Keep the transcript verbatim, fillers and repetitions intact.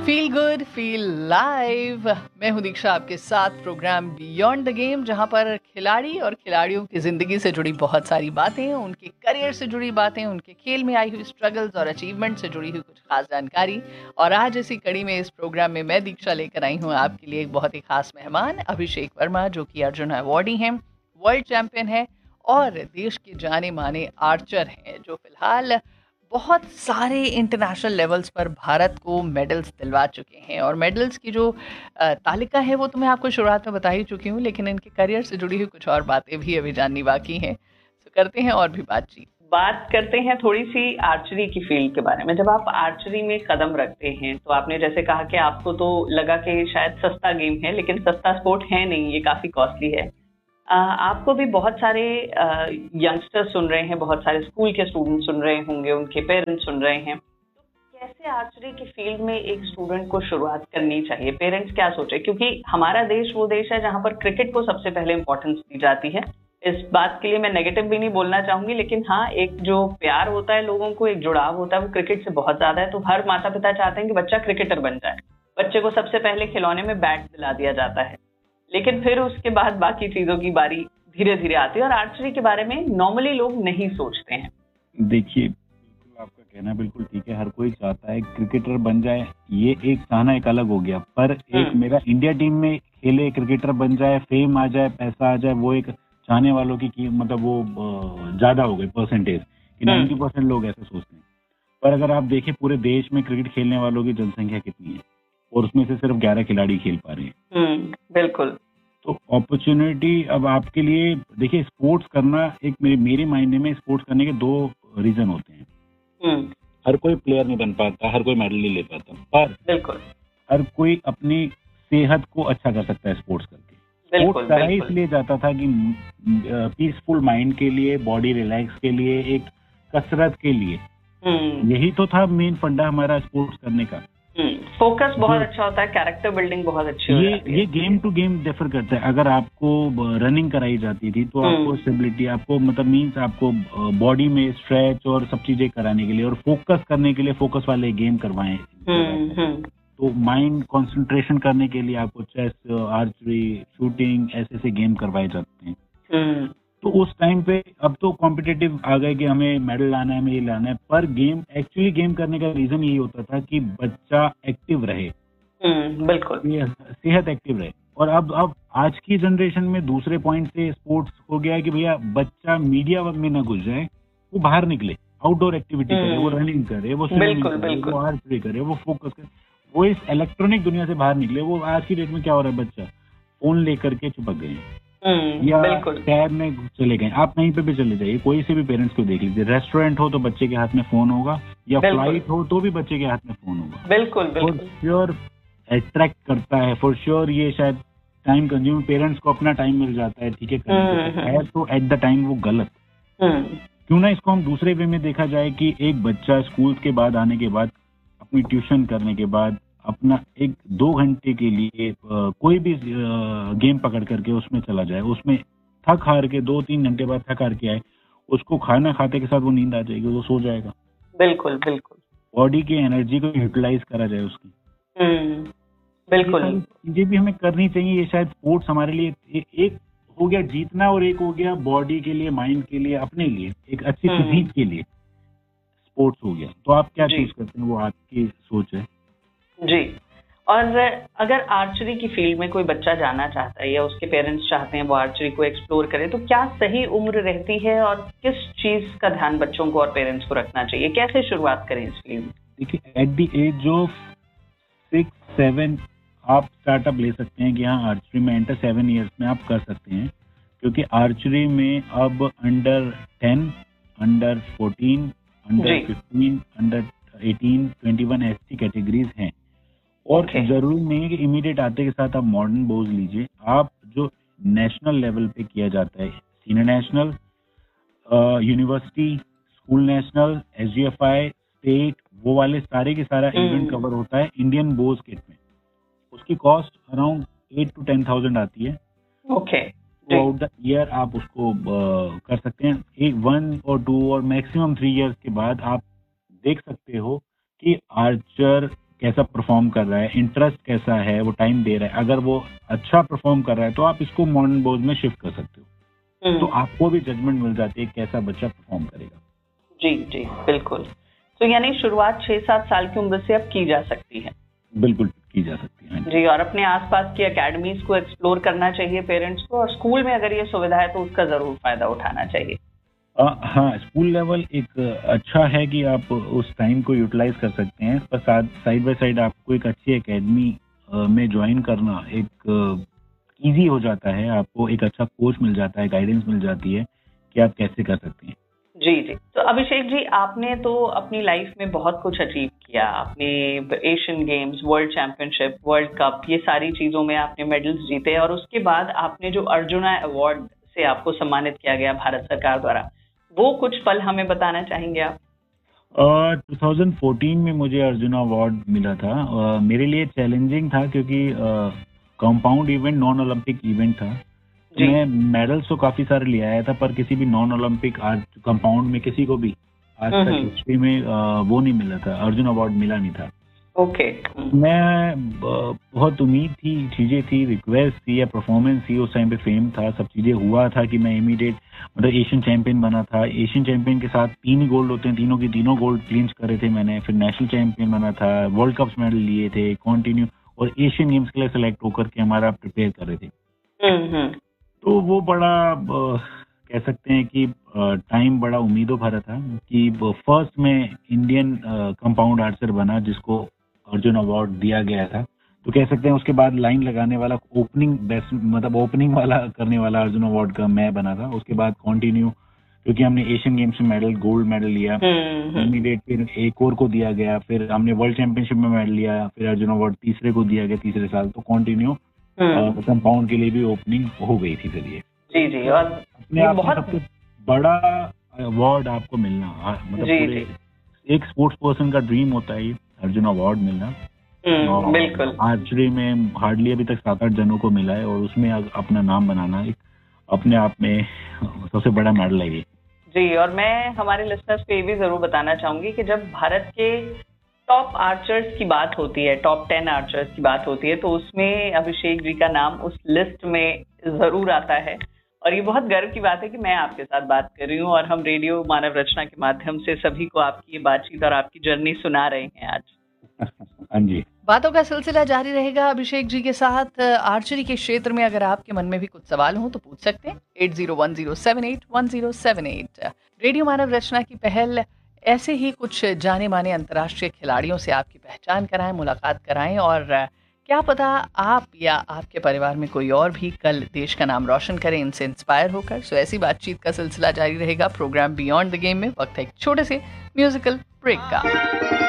Feel good feel live. मैं हूं दीक्षा, आपके साथ प्रोग्राम बियॉन्ड द गेम, जहां पर खिलाड़ी और खिलाड़ियों की ज़िंदगी से जुड़ी बहुत सारी बातें, उनके करियर से जुड़ी बातें, उनके खेल में आई हुई स्ट्रगल्स और अचीवमेंट से जुड़ी हुई कुछ खास जानकारी। और आज इसी कड़ी में इस प्रोग्राम में मैं दीक्षा लेकर आई हूं आपके लिए एक बहुत ही खास मेहमान, अभिषेक वर्मा, जो कि अर्जुन अवार्डी हैं, वर्ल्ड चैंपियन है और देश के जाने माने आर्चर हैं, जो फिलहाल बहुत सारे इंटरनेशनल लेवल्स पर भारत को मेडल्स दिलवा चुके हैं। और मेडल्स की जो अ, तालिका है वो तो मैं आपको शुरुआत में बता ही चुकी हूँ, लेकिन इनके करियर से जुड़ी हुई कुछ और बातें भी अभी जाननी बाकी हैं। तो करते हैं और भी बातचीत। बात करते हैं थोड़ी सी आर्चरी की फील्ड के बारे में। जब आप आर्चरी में कदम रखते हैं तो आपने जैसे कहा कि आपको तो लगा कि शायद सस्ता गेम है, लेकिन सस्ता स्पोर्ट है नहीं, ये काफी कॉस्टली है। आ, आपको भी बहुत सारे यंगस्टर्स सुन रहे हैं, बहुत सारे स्कूल के स्टूडेंट सुन रहे होंगे, उनके पेरेंट्स सुन रहे हैं। तो कैसे आर्चरी की फील्ड में एक स्टूडेंट को शुरुआत करनी चाहिए? पेरेंट्स क्या सोचे? क्योंकि हमारा देश वो देश है जहां पर क्रिकेट को सबसे पहले इंपॉर्टेंस दी जाती है। इस बात के लिए मैं नेगेटिव भी नहीं बोलना चाहूंगी, लेकिन हाँ, एक जो प्यार होता है लोगों को, एक जुड़ाव होता है, वो क्रिकेट से बहुत ज्यादा है। तो हर माता पिता चाहते हैं कि बच्चा क्रिकेटर बन जाए। बच्चे को सबसे पहले खिलौने में बैट दिला दिया जाता है, लेकिन फिर उसके बाद बाकी चीजों की बारी धीरे धीरे आती है और आर्चरी के बारे में नॉर्मली लोग नहीं सोचते हैं। देखिए, बिल्कुल आपका कहना बिल्कुल ठीक है। हर कोई चाहता है क्रिकेटर बन जाए, ये एक चाहना एक अलग हो गया। पर एक मेरा इंडिया टीम में खेले, क्रिकेटर बन जाए, फेम आ जाए, पैसा आ जाए, वो एक चाहने वालों की, की मतलब वो ज्यादा हो गई परसेंटेज कि नाइन्टी परसेंट लोग ऐसे सोचते हैं। पर अगर आप देखें पूरे देश में क्रिकेट खेलने वालों की जनसंख्या कितनी है और उसमें से सिर्फ ग्यारह खिलाड़ी खेल पा रहे हैं। बिल्कुल। तो अपॉर्चुनिटी अब आपके लिए, देखिए, स्पोर्ट्स करना एक मेरे मेरे मायने में स्पोर्ट्स करने के दो रीजन होते हैं। हर कोई प्लेयर नहीं बन पाता, हर कोई मेडल नहीं ले पाता, पर बिल्कुल हर कोई अपनी सेहत को अच्छा कर सकता है स्पोर्ट्स करके। स्पोर्ट्स करा इसलिए जाता था कि पीसफुल माइंड के लिए, बॉडी रिलैक्स के लिए, एक कसरत के लिए। यही तो था मेन फंडा हमारा स्पोर्ट्स करने का। फोकस बहुत अच्छा होता है, कैरेक्टर बिल्डिंग बहुत अच्छी ये होती है। ये गेम टू गेम डिफर करता है। अगर आपको रनिंग कराई जाती थी तो आपको स्टेबिलिटी, आपको मतलब मींस आपको बॉडी में स्ट्रेच और सब चीजें कराने के लिए और फोकस करने के लिए फोकस वाले गेम करवाए। तो माइंड कंसंट्रेशन करने के लिए आपको चेस, आर्चरी, शूटिंग, ऐसे ऐसे गेम करवाए जाते हैं। तो उस टाइम पे, अब तो कॉम्पिटिटिव आ गए कि हमें मेडल लाना है, हमें ये लाना है। पर गेम एक्चुअली गेम करने का रीजन यही होता था कि बच्चा एक्टिव रहे, बिल्कुल, सेहत एक्टिव रहे। और अब अब आज की जनरेशन में दूसरे पॉइंट से स्पोर्ट्स हो गया है कि भैया बच्चा मीडिया में ना घुस जाए, वो बाहर निकले, आउटडोर एक्टिविटी करे, वो रनिंग करे, वो स्विमिंग करे, वो आर्चरी करे, वो फोकस करे, वो इस इलेक्ट्रॉनिक दुनिया से बाहर निकले। वो आज की डेट में क्या हो रहा है, बच्चा फोन लेकर के चिपक गए या टैब में चले गए। आप कहीं पे भी चले जाइए, कोई से भी पेरेंट्स को देख लीजिए, रेस्टोरेंट हो तो बच्चे के हाथ में फोन होगा, या फ्लाइट हो तो भी बच्चे के हाथ में फोन होगा। बिल्कुल बिल्कुल। फॉर श्योर अट्रैक्ट करता है, फॉर श्योर ये शायद टाइम कंज्यूम, पेरेंट्स को अपना टाइम मिल जाता है, ठीक है, तो एट द टाइम वो गलत। क्यों ना इसको हम दूसरे वे में देखा जाए कि एक बच्चा स्कूल के बाद आने के बाद, अपनी ट्यूशन करने के बाद, अपना एक दो घंटे के लिए आ, कोई भी आ, गेम पकड़ करके उसमें चला जाए, उसमें थक हार के दो तीन घंटे बाद थक हार के आए, उसको खाना खाते के साथ वो नींद आ जाएगी, वो सो जाएगा। बिल्कुल बिल्कुल। बॉडी की एनर्जी को यूटिलाइज करा जाए उसकी। बिल्कुल, ये भी हमें करनी चाहिए। ये शायद स्पोर्ट्स हमारे लिए ए, एक हो गया जीतना और एक हो गया बॉडी के लिए, माइंड के लिए, अपने लिए एक अच्छी फिजिक के लिए स्पोर्ट्स हो गया। तो आप क्या चूज करते हैं, वो आपकी सोच है जी। और अगर आर्चरी की फील्ड में कोई बच्चा जाना चाहता है या उसके पेरेंट्स चाहते हैं वो आर्चरी को एक्सप्लोर करे, तो क्या सही उम्र रहती है और किस चीज का ध्यान बच्चों को और पेरेंट्स को रखना चाहिए? कैसे शुरुआत करें इस फील्ड में? देखिए, at the age of six seven आप स्टार्टअप ले सकते हैं कि हाँ, आर्चरी में एंटर सेवन ईयर्स में आप कर सकते हैं, क्योंकि आर्चरी में अब under ten, under fourteen, under fifteen, under eighteen, twenty one ऐसी कैटेगरीज हैं। और okay. जरूरी नहीं है कि इमीडिएट आते के साथ आप मॉडर्न बोझ लीजिए। आप जो नेशनल लेवल पे किया जाता है, senior national, university, school national, SGFI, state, वो वाले सारे के सारा इवेंट कवर होता है इंडियन बोझ किट में। उसकी cost around eight to ten thousand आती है। ओके, थ्रू द ईयर आप उसको uh, कर सकते हैं। एक वन और टू और मैक्सिमम थ्री इयर्स के बाद आप देख सकते हो कि आर्चर कैसा परफॉर्म कर रहा है, इंटरेस्ट कैसा है, वो टाइम दे रहा है। अगर वो अच्छा परफॉर्म कर रहा है तो आप इसको मॉडर्न बोर्ड में शिफ्ट कर सकते हो, तो आपको भी जजमेंट मिल जाती है कैसा बच्चा परफॉर्म करेगा। जी जी बिल्कुल। तो यानी शुरुआत छह सात साल की उम्र से अब की जा सकती है। बिल्कुल की जा सकती है जी। और अपने आसपास की एकेडमीज को एक्सप्लोर करना चाहिए पेरेंट्स को, और स्कूल में अगर ये सुविधा है तो उसका जरूर फायदा उठाना चाहिए। आ, हाँ, स्कूल लेवल एक अच्छा है कि आप उस टाइम को यूटिलाइज कर सकते हैं, पर साथ साइड बाय साइड आपको एक अच्छी एकेडमी में ज्वाइन करना एक इजी हो जाता है। आपको एक अच्छा कोच मिल जाता है, गाइडेंस मिल जाती है कि आप कैसे कर सकते हैं। जी जी। तो अभिषेक जी, आपने तो अपनी लाइफ में बहुत कुछ अचीव किया। आपने Asian games, world championship, world cup, ये सारी चीजों में आपने मेडल्स जीते, और उसके बाद आपने जो अर्जुना अवार्ड से आपको सम्मानित किया गया भारत सरकार द्वारा, वो कुछ पल हमें बताना चाहेंगे आप? टू थाउजेंड फोर्टीन में मुझे अर्जुना अवार्ड मिला था। uh, मेरे लिए चैलेंजिंग था क्योंकि compound event, non Olympic event था। मैं मेडल्स तो काफी सारे ले आया था, पर किसी भी नॉन ओलंपिक आज कंपाउंड में किसी को भी आज तक हिस्ट्री में uh, वो नहीं मिला था, अर्जुन अवार्ड मिला नहीं था। ओके। मैं uh, बहुत उम्मीद थी, चीजें थी, रिक्वेस्ट थी या परफॉर्मेंस थी, उस टाइम पे फेम था, सब चीजें हुआ था कि मैं इमीडिएट मतलब एशियन चैंपियन बना था। एशियन चैंपियन के साथ तीन ही गोल्ड होते हैं, तीनों की तीनों गोल्ड क्लिंच करे थे मैंने। फिर नेशनल चैंपियन बना था, वर्ल्ड कप्स मेडल लिए थे कंटिन्यू, और एशियन गेम्स के लिए सिलेक्ट होकर के हमारा प्रिपेयर कर रहे थे। तो वो बड़ा uh, कह सकते हैं कि टाइम बड़ा उम्मीदों भरा था कि फर्स्ट में इंडियन कंपाउंड आर्चर बना जिसको अर्जुन अवार्ड दिया गया था। तो कह सकते हैं उसके बाद लाइन लगाने वाला, ओपनिंग बेस्ट मतलब ओपनिंग वाला करने वाला अर्जुन अवार्ड का मैं बना था। उसके बाद कंटिन्यू, क्योंकि हमने एशियन गेम्स में मेडल, गोल्ड मेडल लिया, इमीडिएट फिर एक और को दिया गया, फिर हमने वर्ल्ड चैंपियनशिप में मेडल लिया, फिर अर्जुन अवार्ड तीसरे को दिया गया तीसरे साल। तो कंटिन्यू कंपाउंड के लिए भी ओपनिंग हो गई थी। फिर ये जी जी, और अपने आप में सबसे बड़ा अवार्ड आपको मिलना, मतलब पूरे एक स्पोर्ट्स पर्सन का ड्रीम होता है ये अर्जुन अवार्ड मिलना। बिल्कुल। आर्चरी में हार्डली अभी तक सात आठ जनों को मिला है, और उसमें अपना नाम बनाना एक अपने आप में सबसे बड़ा मेडल है ये। जी, और मैं हमारे लिसनर्स को ये भी जरूर बताना चाहूंगी कि जब भारत के टॉप आर्चर्स की बात होती है, टॉप टेन आर्चर्स की बात होती है, तो उसमें अभिषेक जी का नाम उस लिस्ट में जरूर आता है। और ये बहुत गर्व की बात है कि मैं आपके साथ बात कर रही हूँ, और हम रेडियो मानव रचना के माध्यम से सभी को आपकी ये बातचीत और आपकी जर्नी सुना रहे हैं आज। हाँ जी। बातों का सिलसिला जारी रहेगा अभिषेक जी के साथ। आर्चरी के क्षेत्र में अगर आपके मन में भी कुछ सवाल हो तो पूछ सकते हैं। Eight zero one zero seven eight one zero seven eight. Radio मानव रचना की पहल ऐसे ही कुछ जाने माने अंतर्राष्ट्रीय खिलाड़ियों से आपकी पहचान कराएं, मुलाकात कराएं, और क्या पता आप या आपके परिवार में कोई और भी कल देश का नाम रोशन करे इनसे इंस्पायर होकर। सो ऐसी बातचीत का सिलसिला जारी रहेगा प्रोग्राम बियॉन्ड द गेम में। वक्त है एक छोटे से म्यूजिकल ब्रेक का।